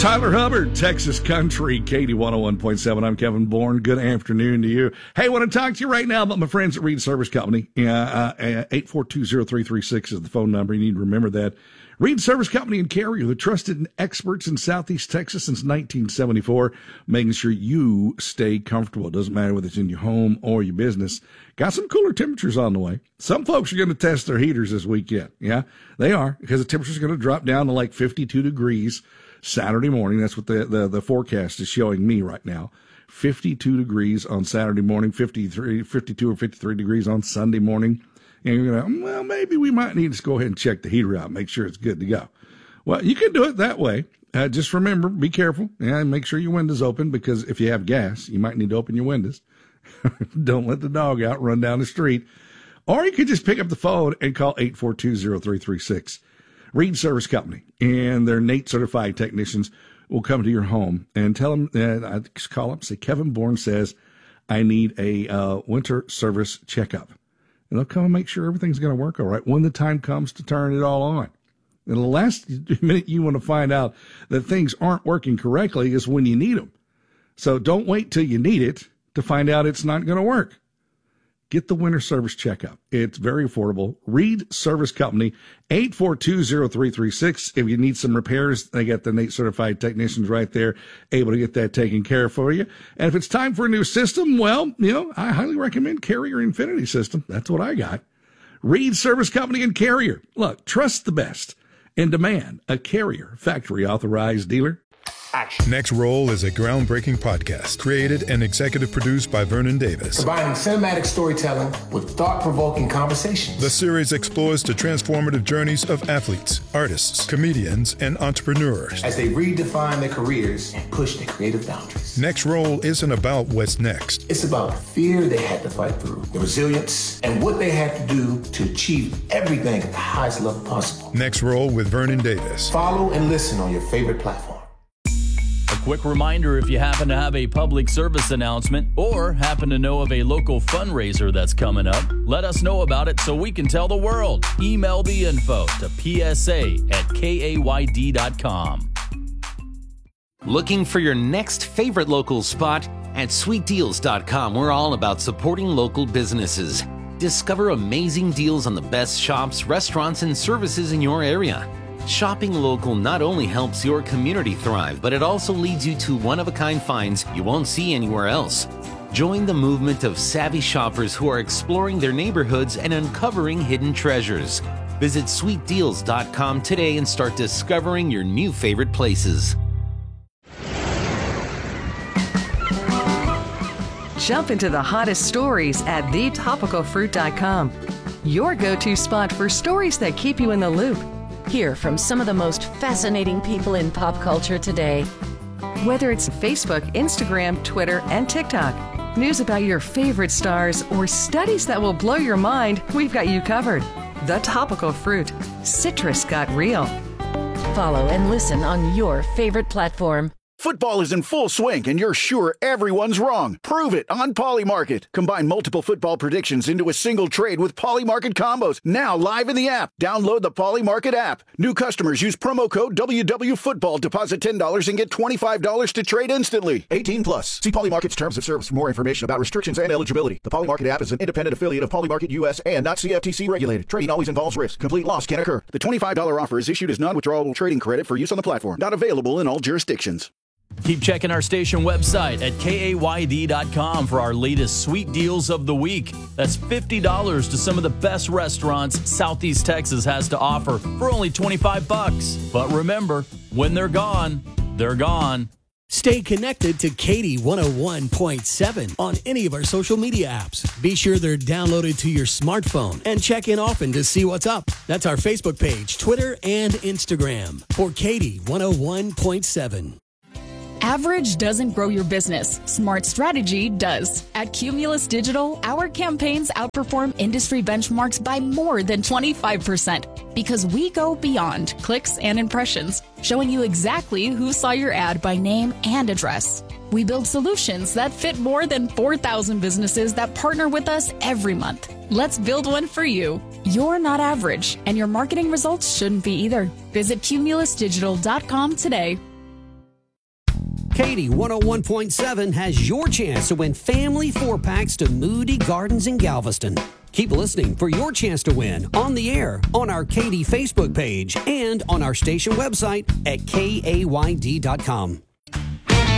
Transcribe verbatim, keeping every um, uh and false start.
Tyler Hubbard, Texas Country, Katie one oh one point seven. I'm Kevin Bourne. Good afternoon to you. Hey, I want to talk to you right now about my friends at Reed Service Company. Uh, uh, eight four two, zero three three six is the phone number. You need to remember that. Reed Service Company in Carrier, the trusted experts in Southeast Texas since nineteen seventy-four, making sure you stay comfortable. It doesn't matter whether it's in your home or your business. Got some cooler temperatures on the way. Some folks are going to test their heaters this weekend. Yeah, they are, because the temperature's going to drop down to like fifty-two degrees Saturday morning. That's what the, the, the forecast is showing me right now. fifty-two degrees on Saturday morning, fifty-three, fifty-two or fifty-three degrees on Sunday morning. And you're going to, well, maybe we might need to go ahead and check the heater out, make sure it's good to go. Well, you can do it that way. Uh, just remember, be careful, and make sure your window's open, because if you have gas, you might need to open your windows. Don't let the dog out, run down the street. Or you could just pick up the phone and call eight four two, zero three three six. Reed Service Company and their N A T E certified technicians will come to your home and tell them, uh, I just call up and say, Kevin Bourne says, I need a uh, winter service checkup. And they'll come and make sure everything's going to work all right when the time comes to turn it all on. And the last minute you want to find out that things aren't working correctly is when you need them. So don't wait till you need it to find out it's not going to work. Get the winter service checkup. It's very affordable. Reed Service Company, eight four two, zero three three six. If you need some repairs, they got the N A T E certified technicians right there, able to get that taken care of for you. And if it's time for a new system, well, you know, I highly recommend Carrier Infinity System. That's what I got. Reed Service Company and Carrier. Look, trust the best and demand a Carrier factory authorized dealer. Action. Next Roll is a groundbreaking podcast created and executive produced by Vernon Davis. Combining cinematic storytelling with thought-provoking conversations. The series explores the transformative journeys of athletes, artists, comedians, and entrepreneurs as they redefine their careers and push their creative boundaries. Next Roll isn't about what's next. It's about the fear they had to fight through, the resilience, and what they had to do to achieve everything at the highest level possible. Next Roll with Vernon Davis. Follow and listen on your favorite platform. Quick reminder, if you happen to have a public service announcement or happen to know of a local fundraiser that's coming up, let us know about it so we can tell the world. Email the info to p s a at k a y d dot com. Looking for your next favorite local spot? At sweet deals dot com, we're all about supporting local businesses. Discover amazing deals on the best shops, restaurants, and services in your area. Shopping local not only helps your community thrive, but it also leads you to one-of-a-kind finds you won't see anywhere else. Join the movement of savvy shoppers who are exploring their neighborhoods and uncovering hidden treasures. Visit sweet deals dot com today and start discovering your new favorite places. Jump into the hottest stories at the topical fruit dot com. Your go-to spot for stories that keep you in the loop. Hear from some of the most fascinating people in pop culture today. Whether it's Facebook, Instagram, Twitter, and TikTok, news about your favorite stars, or studies that will blow your mind, we've got you covered. The Topical Fruit. Citrus got real. Follow and listen on your favorite platform. Football is in full swing, and you're sure everyone's wrong. Prove it on Polymarket. Combine multiple football predictions into a single trade with Polymarket combos. Now live in the app. Download the Polymarket app. New customers use promo code W W Football. Deposit ten dollars and get twenty-five dollars to trade instantly. eighteen plus. See Polymarket's terms of service for more information about restrictions and eligibility. The Polymarket app is an independent affiliate of Polymarket U S and not C F T C regulated. Trading always involves risk. Complete loss can occur. The twenty-five dollars offer is issued as non-withdrawable trading credit for use on the platform. Not available in all jurisdictions. Keep checking our station website at k a y d dot com for our latest sweet deals of the week. That's fifty dollars to some of the best restaurants Southeast Texas has to offer for only twenty-five bucks. But remember, when they're gone, they're gone. Stay connected to Katie one oh one point seven on any of our social media apps. Be sure they're downloaded to your smartphone and check in often to see what's up. That's our Facebook page, Twitter, and Instagram for Katie one oh one point seven. Average doesn't grow your business. Smart strategy does. At Cumulus Digital, our campaigns outperform industry benchmarks by more than twenty-five percent because we go beyond clicks and impressions, showing you exactly who saw your ad by name and address. We build solutions that fit more than four thousand businesses that partner with us every month. Let's build one for you. You're not average, and your marketing results shouldn't be either. Visit cumulus digital dot com today. Katie one oh one point seven has your chance to win family four-packs to Moody Gardens in Galveston. Keep listening for your chance to win on the air, on our Katie Facebook page, and on our station website at K A Y D dot com.